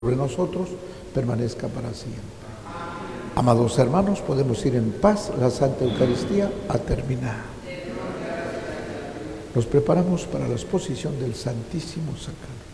sobre nosotros permanezca para siempre. Amados hermanos, podemos ir en paz. La Santa Eucaristía ha terminado. Nos preparamos para la exposición del Santísimo Sacramento.